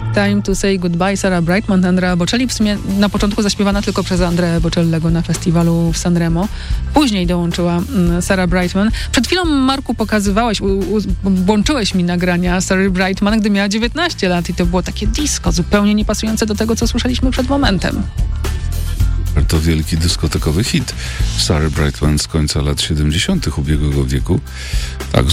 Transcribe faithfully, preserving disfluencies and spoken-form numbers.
Time to Say Goodbye Sarah Brightman, Andrea Bocelli. W sumie na początku zaśpiewana tylko przez Andrea Bocellego na festiwalu w Sanremo. Później dołączyła Sarah Brightman. Przed chwilą, Marku, pokazywałeś, u, u, włączyłeś mi nagrania Sarah Brightman, gdy miała dziewiętnaście lat i to było takie disco, zupełnie niepasujące do tego, co słyszeliśmy przed momentem. To wielki dyskotekowy hit Sarah Brightman z końca lat siedemdziesiątych ubiegłego wieku. Tak,